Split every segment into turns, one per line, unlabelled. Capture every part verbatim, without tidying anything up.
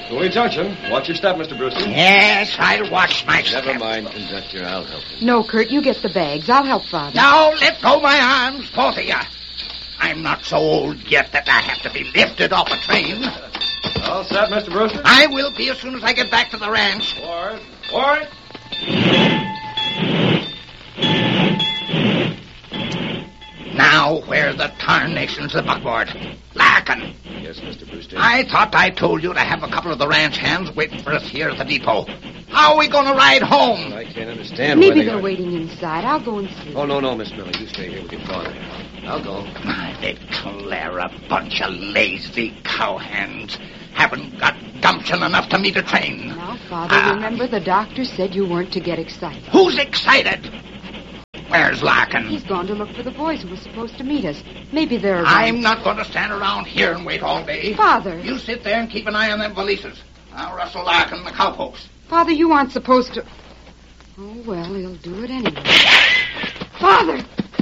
Cooley Junction. Watch your step, Mister Brewster.
Yes, I'll watch my step.
Never mind, conductor. I'll help you.
No, Kurt, you get the bags. I'll help Father.
Now, let go my arms, both of you. I'm not so old yet that I have to be lifted off a train.
All set, Mister Brewster?
I will be as soon as I get back to the ranch.
Forward. Forward.
Now, where the tarnation's the buckboard? Larkin.
Yes, Mister Brewster.
I thought I told you to have a couple of the ranch hands waiting for us here at the depot. How are we going to ride home?
I can't understand
Maybe
why they
they're
are...
waiting inside. I'll go and see.
Oh, no, no, Miss Miller. You stay here with your father. I'll go.
My, declare a bunch of lazy cowhands. Haven't got gumption enough to meet a train.
Now, Father,
Ah.
remember the doctor said you weren't to get excited.
Who's excited? Where's Larkin?
He's gone to look for the boys who were supposed to meet us. Maybe they're around.
I'm not going to stand around here and wait all day.
Father.
You sit there and keep an eye on them valises. I'll rustle Larkin and the cowpokes.
Father, you aren't supposed to... Oh, well, he'll do it anyway. Father!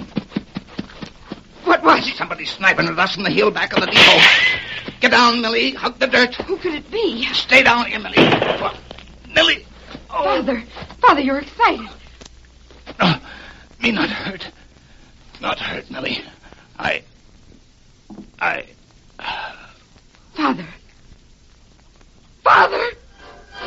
What was it?
Somebody's sniping at us from the hill back of the depot. Get down, Millie. Hug the dirt.
Who could it be?
Stay down here, Millie. What? Millie. Oh.
Father! Father, you're excited.
Uh, me not hurt. Not hurt, Millie. I... I...
Father. Father!